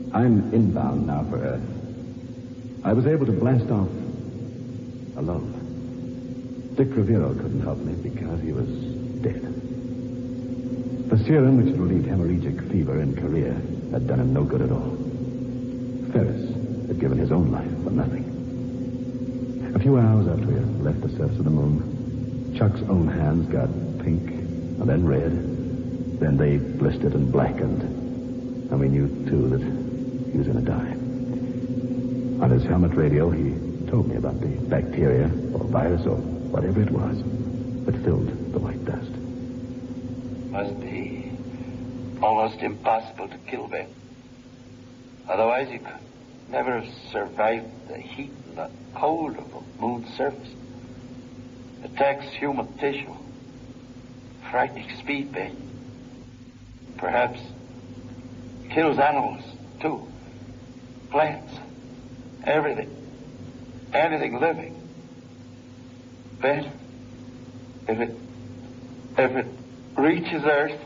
I'm inbound now for Earth. I was able to blast off alone. Dick Rivero couldn't help me because he was dead. The serum which had relieved hemorrhagic fever in Korea had done him no good at all. Ferris had given his own life for nothing. A few hours after we had left the surface of the moon, Chuck's own hands got pink and then red. Then they blistered and blackened. And we knew, too, that he was going to die. On his helmet radio, he told me about the bacteria or virus or whatever it was that filled the white dust. Must be almost impossible to kill Ben. Otherwise, you could never have survived the heat and the cold of the moon's surface. Attacks human tissue. Frightening speed, Ben. Perhaps kills animals, too. Plants. Everything. Anything living. Ben, if it reaches Earth,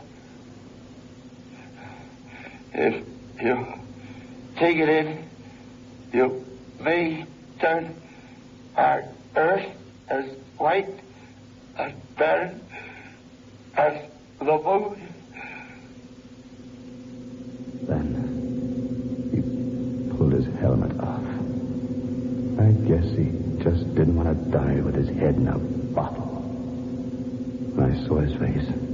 if you take it in, you may turn our Earth as white, as barren, as the moon. Then he pulled his helmet off. I guess he just didn't want to die with his head in a bottle. I saw his face.